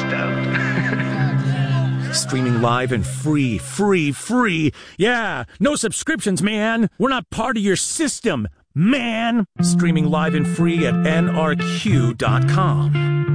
out. Streaming live and free. Yeah, no subscriptions, man. We're not part of your system, man. Streaming live and free at nrq.com.